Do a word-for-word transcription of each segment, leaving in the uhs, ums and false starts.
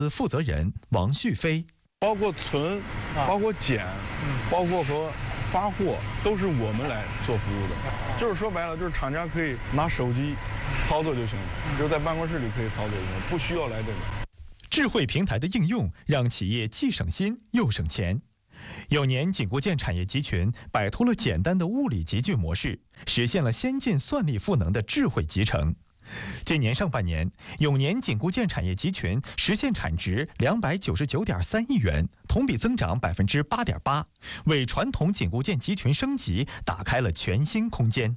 负责人王旭飞， 包括存、包括减、包括和发货，都是我们来做服务的。就是说白了，就是厂家可以拿手机操作就行了，就是在办公室里可以操作就行了，不需要来这个。 智慧平台的应用让企业既省心又省钱。永年紧固件产业集群摆脱了简单的物理集聚模式，实现了先进算力赋能的智慧集成。今年上半年，永年紧固件产业集群实现产值两百九十九点三亿元，同比增长百分之八点八，为传统紧固件集群升级打开了全新空间。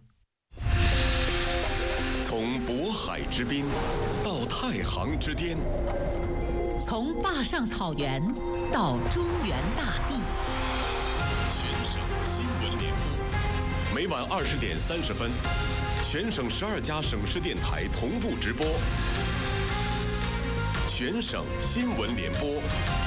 从渤海之滨到太行之巅， 从坝上草原到中原大地， 全省新闻联播，每晚二十点三十分，全省十二家省市电台同步直播。全省新闻联播。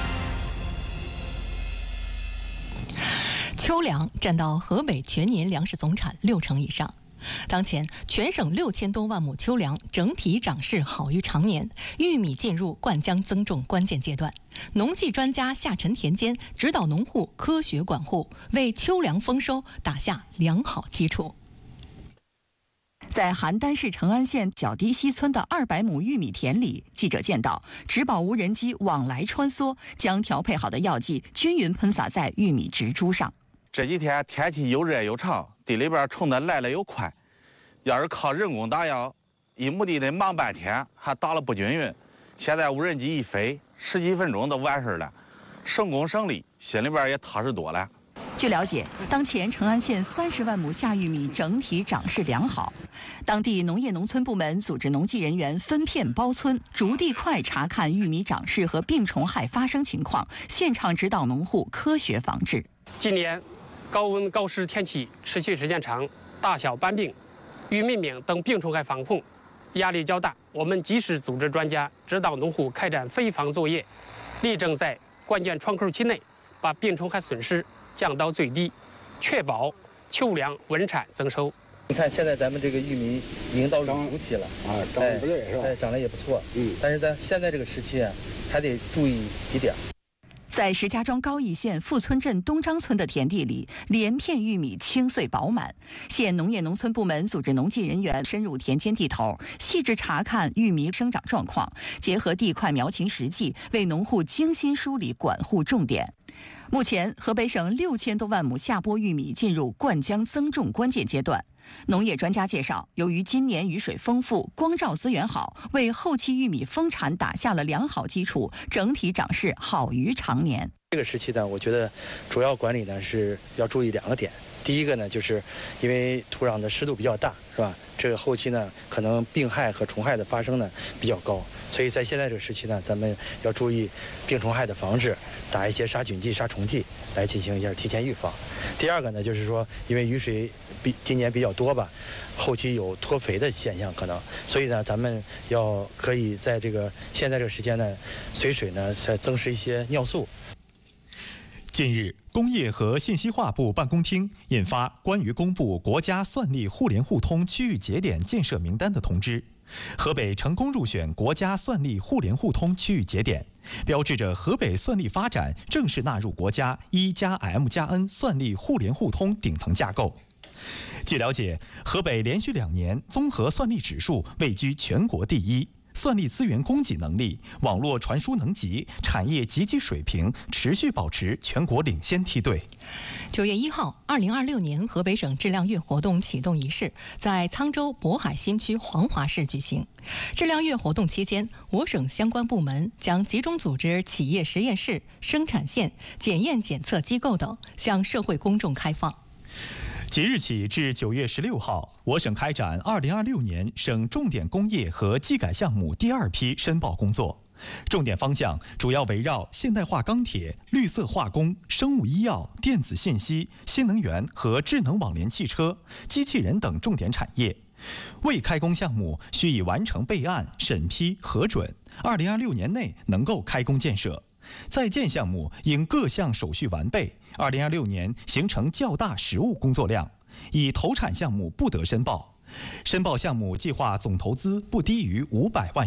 秋粮占到河北全年粮食总产六成以上。当前，全省六千多万亩秋粮整体长势好于常年，玉米进入灌浆增种关键阶段。农技专家下沉田间，指导农户科学管护，为秋粮丰收打下良好基础。 在邯郸市成安县角堤西村的二百亩玉米田里，记者见到植保无人机往来穿梭，将调配好的药剂均匀喷洒在玉米植株上。 这几天天气又热又长，地里边虫子来了又快，要是靠人工打药，一亩地得忙半天，还打了不均匀。现在无人机一飞，十几分钟都完事了，省工省力，心里边也踏实多了。 据了解，当前成安县三十万亩夏玉米整体长势良好，当地农业农村部门组织农技人员分片包村，逐地块查看玉米长势和病虫害发生情况，现场指导农户科学防治。 今年高温高湿天气持续时间长，大小斑病、玉米病等病虫害防控压力较大，我们及时组织专家指导农户开展飞防作业，力争在关键窗口期内把病虫害损失降到最低，确保秋粮稳产增收。 你看，现在咱们这个玉米已经到入熟期了啊，长得不对是吧？哎，长得也不错。嗯，但是在现在这个时期啊，还得注意几点。 在石家庄高邑县富村镇东张村的田地里，连片玉米青穗饱满。县农业农村部门组织农技人员深入田间地头，细致查看玉米生长状况，结合地块苗情实际，为农户精心梳理管护重点。目前，河北省六千多万亩下播玉米进入灌浆增种关键阶段。农业专家介绍，由于今年雨水丰富，光照资源好，为后期玉米丰产打下了良好基础，整体长势好于常年。 这个时期呢，我觉得主要管理呢是要注意两个点。第一个呢，就是因为土壤的湿度比较大，是吧？这个后期呢，可能病害和虫害的发生呢比较高，所以在现在这个时期呢，咱们要注意病虫害的防治，打一些杀菌剂、杀虫剂来进行一下提前预防。第二个呢，就是说，因为雨水比今年比较多吧，后期有脱肥的现象可能，所以呢，咱们要可以在这个现在这个时间呢，随水呢再增施一些尿素。 近日，工业和信息化部办公厅印发关于公布国家算力互联互通区域节点建设名单的通知。河北成功入选国家算力互联互通区域节点，标志着河北算力发展正式纳入国家一加 M 加 N 算力互联互通顶层架构。据了解，河北连续两年综合算力指数位居全国第一。算力资源供给能力、网络传输能级、产业集聚水平持续保持全国领先梯队。 九月一号，二零二六年河北省质量月活动启动仪式在沧州渤海新区黄华市举行。质量月活动期间，我省相关部门将集中组织企业实验室、生产线、检验检测机构等向社会公众开放。 即日起至九月十六号，我省开展二零二六年省重点工业和技改项目第二批申报工作，重点方向主要围绕现代化钢铁、绿色化工、生物医药、电子信息、新能源和智能网联汽车、机器人等重点产业。未开工项目需已完成备案、审批、核准，二零二六年内能够开工建设。在建项目应各项手续完备，二零二六年形成较大实务工作量。已投产项目不得申报，申报项目计划总投资不低于五百万元。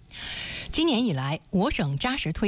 今年以来，我省扎实推